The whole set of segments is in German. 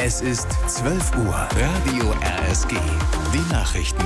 Es ist 12 Uhr. Radio RSG. Die Nachrichten.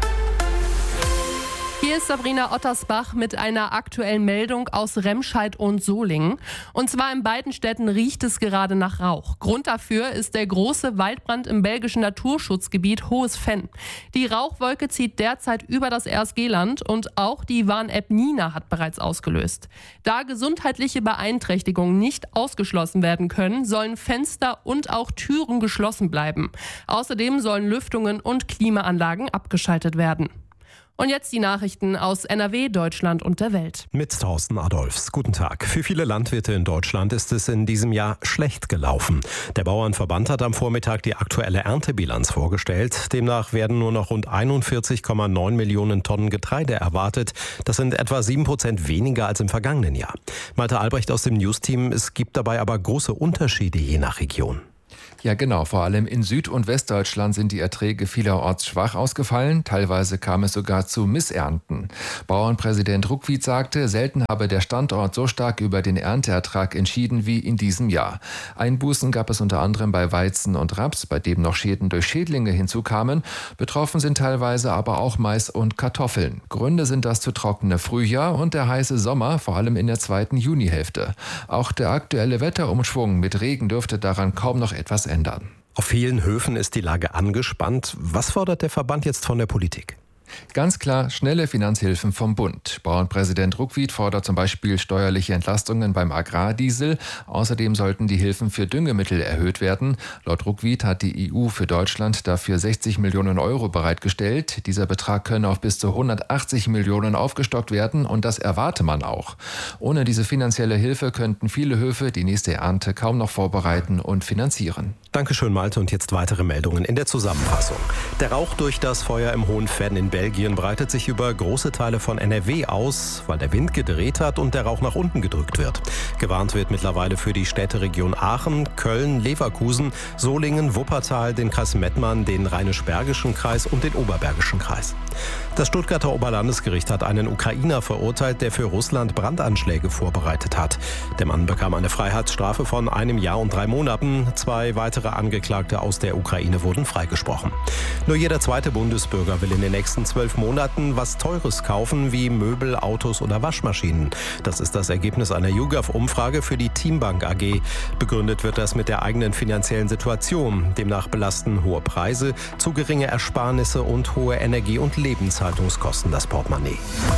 Hier ist Sabrina Ottersbach mit einer aktuellen Meldung aus Remscheid und Solingen. Und zwar in beiden Städten riecht es gerade nach Rauch. Grund dafür ist der große Waldbrand im belgischen Naturschutzgebiet Hohes Venn. Die Rauchwolke zieht derzeit über das RSG-Land und auch die Warn-App Nina hat bereits ausgelöst. Da gesundheitliche Beeinträchtigungen nicht ausgeschlossen werden können, sollen Fenster und auch Türen geschlossen bleiben. Außerdem sollen Lüftungen und Klimaanlagen abgeschaltet werden. Und jetzt die Nachrichten aus NRW, Deutschland und der Welt. Mit Thorsten Adolphs. Guten Tag. Für viele Landwirte in Deutschland ist es in diesem Jahr schlecht gelaufen. Der Bauernverband hat am Vormittag die aktuelle Erntebilanz vorgestellt. Demnach werden nur noch rund 41,9 Millionen Tonnen Getreide erwartet. Das sind etwa 7% weniger als im vergangenen Jahr. Malte Albrecht aus dem News-Team. Es gibt dabei aber große Unterschiede je nach Region. Ja genau, vor allem in Süd- und Westdeutschland sind die Erträge vielerorts schwach ausgefallen. Teilweise kam es sogar zu Missernten. Bauernpräsident Ruckwied sagte, selten habe der Standort so stark über den Ernteertrag entschieden wie in diesem Jahr. Einbußen gab es unter anderem bei Weizen und Raps, bei dem noch Schäden durch Schädlinge hinzukamen. Betroffen sind teilweise aber auch Mais und Kartoffeln. Gründe sind das zu trockene Frühjahr und der heiße Sommer, vor allem in der zweiten Junihälfte. Auch der aktuelle Wetterumschwung mit Regen dürfte daran kaum noch etwas ändern. Auf vielen Höfen ist die Lage angespannt. Was fordert der Verband jetzt von der Politik? Ganz klar schnelle Finanzhilfen vom Bund. Bauernpräsident Ruckwied fordert zum Beispiel steuerliche Entlastungen beim Agrardiesel. Außerdem sollten die Hilfen für Düngemittel erhöht werden. Laut Ruckwied hat die EU für Deutschland dafür 60 Millionen Euro bereitgestellt. Dieser Betrag könne auf bis zu 180 Millionen aufgestockt werden und das erwarte man auch. Ohne diese finanzielle Hilfe könnten viele Höfe die nächste Ernte kaum noch vorbereiten und finanzieren. Dankeschön, Malte. Und jetzt weitere Meldungen in der Zusammenfassung. Der Rauch durch das Feuer im Hohen Venn in Belgien breitet sich über große Teile von NRW aus, weil der Wind gedreht hat und der Rauch nach unten gedrückt wird. Gewarnt wird mittlerweile für die Städteregion Aachen, Köln, Leverkusen, Solingen, Wuppertal, den Kreis Mettmann, den Rheinisch-Bergischen Kreis und den Oberbergischen Kreis. Das Stuttgarter Oberlandesgericht hat einen Ukrainer verurteilt, der für Russland Brandanschläge vorbereitet hat. Der Mann bekam eine Freiheitsstrafe von 1 Jahr und 3 Monaten. 2 weitere Angeklagte aus der Ukraine wurden freigesprochen. Nur jeder zweite Bundesbürger will in den nächsten 12 Monaten was Teures kaufen, wie Möbel, Autos oder Waschmaschinen. Das ist das Ergebnis einer YouGov-Umfrage für die Teambank AG. Begründet wird das mit der eigenen finanziellen Situation. Demnach belasten hohe Preise, zu geringe Ersparnisse und hohe Energie- und Lebenshaltungskosten das Portemonnaie.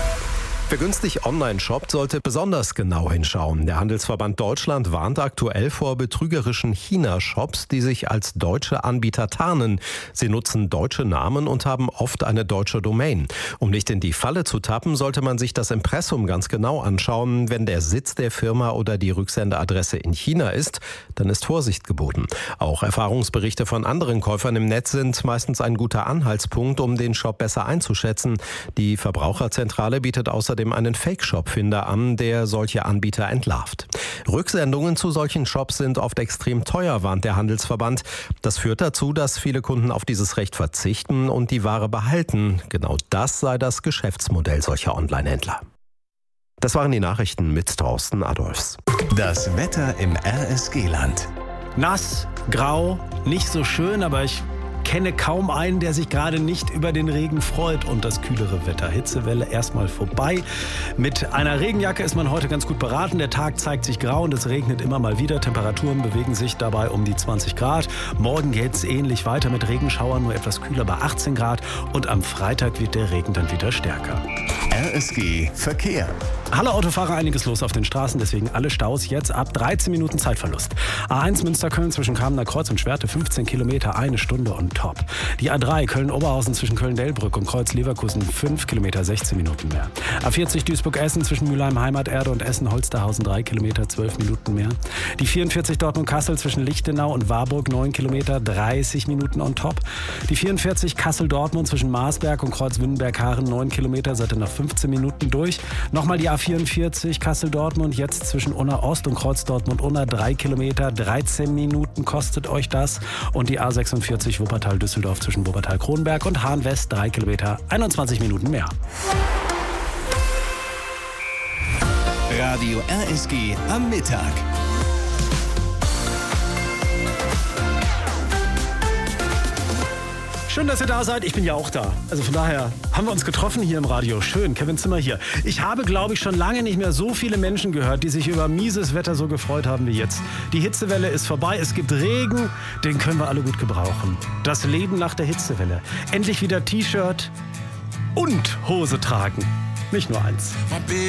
Wer günstig online shoppt, sollte besonders genau hinschauen. Der Handelsverband Deutschland warnt aktuell vor betrügerischen China-Shops, die sich als deutsche Anbieter tarnen. Sie nutzen deutsche Namen und haben oft eine deutsche Domain. Um nicht in die Falle zu tappen, sollte man sich das Impressum ganz genau anschauen. Wenn der Sitz der Firma oder die Rücksendeadresse in China ist, dann ist Vorsicht geboten. Auch Erfahrungsberichte von anderen Käufern im Netz sind meistens ein guter Anhaltspunkt, um den Shop besser einzuschätzen. Die Verbraucherzentrale bietet außerdem einen Fake-Shop-Finder an, der solche Anbieter entlarvt. Rücksendungen zu solchen Shops sind oft extrem teuer, warnt der Handelsverband. Das führt dazu, dass viele Kunden auf dieses Recht verzichten und die Ware behalten. Genau das sei das Geschäftsmodell solcher Online-Händler. Das waren die Nachrichten mit Thorsten Adolphs. Das Wetter im RSG-Land. Nass, grau, nicht so schön, aber ich kenne kaum einen, der sich gerade nicht über den Regen freut und das kühlere Wetter. Hitzewelle erstmal vorbei. Mit einer Regenjacke ist man heute ganz gut beraten. Der Tag zeigt sich grau und es regnet immer mal wieder. Temperaturen bewegen sich dabei um die 20 Grad. Morgen geht es ähnlich weiter mit Regenschauern, nur etwas kühler bei 18 Grad. Und am Freitag wird der Regen dann wieder stärker. RSG Verkehr. Hallo Autofahrer, einiges los auf den Straßen, deswegen alle Staus jetzt ab 13 Minuten Zeitverlust. A1 Münster-Köln zwischen Kamener Kreuz und Schwerte 15 Kilometer, 1 Stunde und top. Die A3 Köln-Oberhausen zwischen Köln-Delbrück und Kreuz-Leverkusen 5 Kilometer, 16 Minuten mehr. A40 Duisburg-Essen zwischen Mülheim-Heimaterde und Essen-Holsterhausen 3 Kilometer, 12 Minuten mehr. Die 44 Dortmund-Kassel zwischen Lichtenau und Warburg 9 Kilometer, 30 Minuten on top. Die 44 Kassel-Dortmund zwischen Marsberg und Kreuz-Wünnenberg-Haaren 9 Kilometer, seid ihr nach 15 Minuten durch. Nochmal die A44 Kassel-Dortmund, jetzt zwischen Unna-Ost und Kreuz-Dortmund-Unna 3 Kilometer, 13 Minuten kostet euch das. Und die A46 Wuppertal-Düsseldorf zwischen Wuppertal-Kronberg und Hahn-West 3 Kilometer, 21 Minuten mehr. Radio RSG am Mittag. Schön, dass ihr da seid. Ich bin ja auch da. Also von daher haben wir uns getroffen hier im Radio. Schön, Kevin Zimmer hier. Ich habe, glaube ich, schon lange nicht mehr so viele Menschen gehört, die sich über mieses Wetter so gefreut haben wie jetzt. Die Hitzewelle ist vorbei, es gibt Regen, den können wir alle gut gebrauchen. Das Leben nach der Hitzewelle. Endlich wieder T-Shirt und Hose tragen. Nicht nur eins.